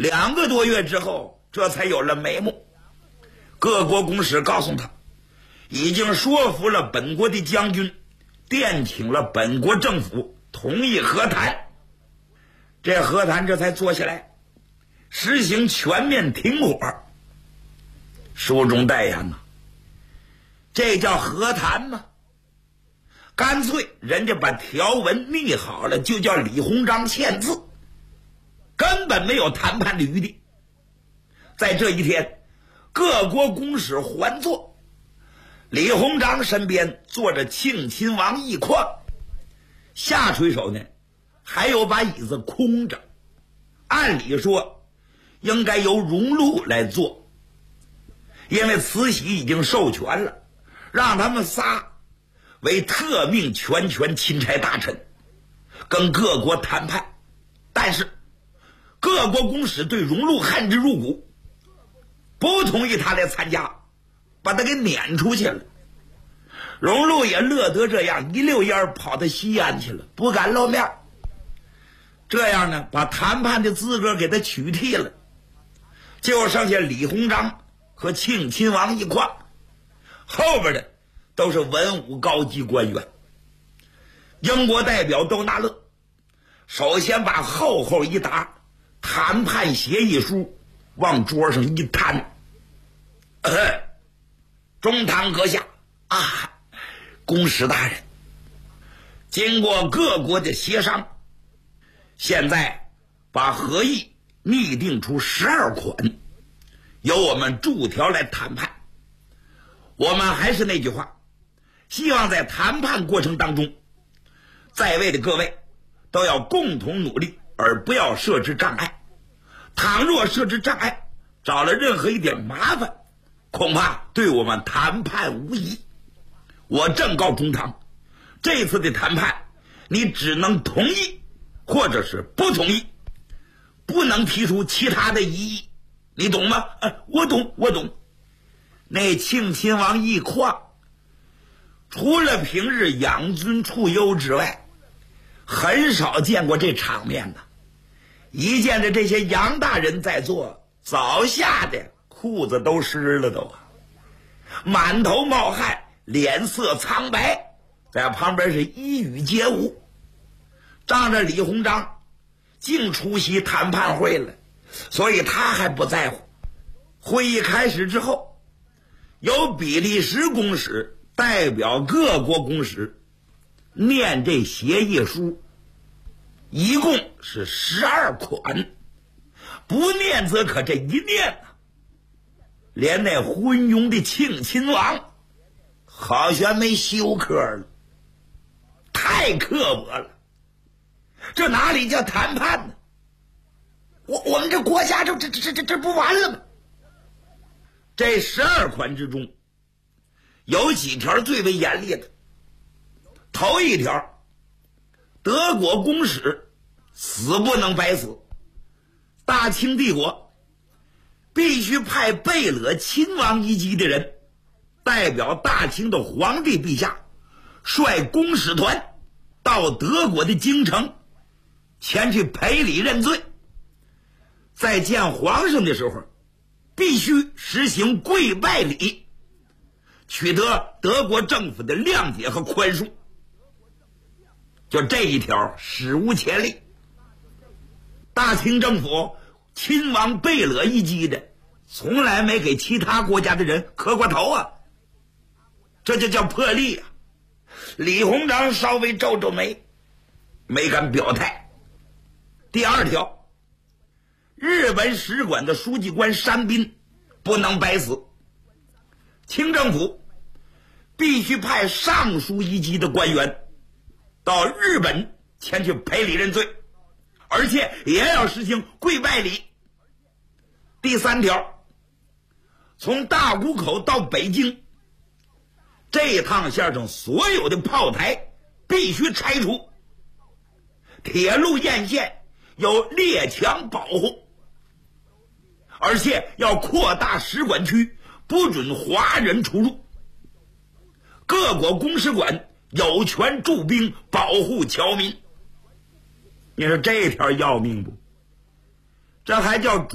2个多月之后，这才有了眉目。各国公使告诉他，已经说服了本国的将军，电请了本国政府同意和谈。这和谈这才坐下来，实行全面停火。书中代言呐，这叫和谈吗？干脆人家把条文拟好了，就叫李鸿章签字，根本没有谈判的余地。在这一天，各国公使还坐，李鸿章身边坐着庆亲王奕匡，下垂手呢还有把椅子空着，按理说应该由荣禄来坐，因为慈禧已经授权了，让他们仨为特命全权钦差大臣，跟各国谈判。但是各国公使对荣禄恨之入骨，不同意他来参加，把他给撵出去了。荣禄也乐得这样，一溜烟跑到西安去了，不敢露面。这样呢，把谈判的资格给他取缔了，就剩下李鸿章和庆亲王奕匡，后边的都是文武高级官员。英国代表都纳勒首先把厚厚一沓谈判协议书往桌上一摊，中堂阁下啊，公使大人，经过各国的协商，现在把和议拟定出12款，由我们逐条来谈判。我们还是那句话，希望在谈判过程当中，在位的各位都要共同努力，而不要设置障碍。倘若设置障碍，找了任何一点麻烦，恐怕对我们谈判无益。我正告中堂，这次的谈判你只能同意或者是不同意，不能提出其他的异议，你懂吗？我懂。那庆亲王奕匡除了平日养尊处优之外，很少见过这场面的。一见着这些洋大人在座，早吓得裤子都湿了都，满头冒汗，脸色苍白，在旁边是一语皆无。仗着李鸿章竟出席谈判会了，所以他还不在乎。会议开始之后，由比利时公使代表各国公使念这协议书，一共是12款，不念则可，这一念啊，连那昏庸的庆亲王好像没休克了，太刻薄了。这哪里叫谈判呢？我们这国家这不完了吗？这12款之中，有几条最为严厉的。头一条，德国公使死不能白死，大清帝国必须派贝勒亲王一级的人代表大清的皇帝陛下，率公使团到德国的京城前去赔礼认罪。在见皇上的时候，必须实行跪拜礼，取得德国政府的谅解和宽恕。就这一条史无前例，大清政府亲王贝勒一级的从来没给其他国家的人磕过头啊，这就叫破例啊。李鸿章稍微皱皱眉，没敢表态。第二条，日本使馆的书记官山彬不能白死，清政府必须派尚书一级的官员到日本前去赔礼认罪，而且也要实行跪拜礼。第三条，从大沽口到北京这趟线上所有的炮台必须拆除，铁路沿线有列强保护，而且要扩大使馆区，不准华人出入。各国公使馆有权驻兵保护侨民。你说这条要命不？这还叫